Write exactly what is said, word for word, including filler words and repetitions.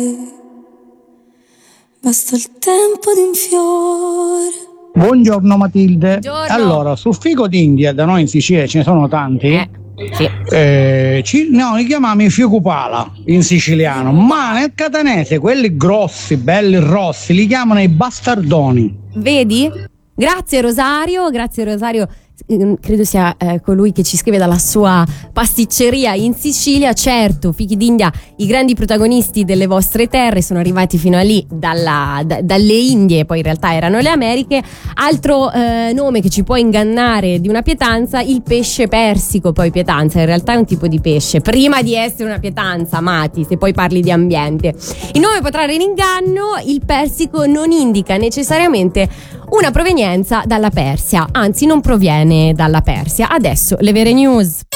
Basta il tempo di un fiore. Buongiorno Matilde. Buongiorno. Allora, sul fico d'India, da noi in Sicilia ce ne sono tanti. Eh, sì. Eh, ci, no, li chiamiamo i fiocupala in siciliano, ma nel catanese quelli grossi, belli rossi, li chiamano i bastardoni. Vedi? Grazie Rosario, grazie Rosario. Credo sia eh, colui che ci scrive dalla sua pasticceria in Sicilia. Certo, fichi d'India, i grandi protagonisti delle vostre terre, sono arrivati fino a lì dalla, da, dalle Indie, poi in realtà erano le Americhe. Altro eh, nome che ci può ingannare di una pietanza, il pesce persico. Poi pietanza in realtà è un tipo di pesce, prima di essere una pietanza, amati, se poi parli di ambiente. Il nome può trarre in inganno, il persico non indica necessariamente una provenienza dalla Persia, anzi non proviene dalla Persia. Adesso le vere news.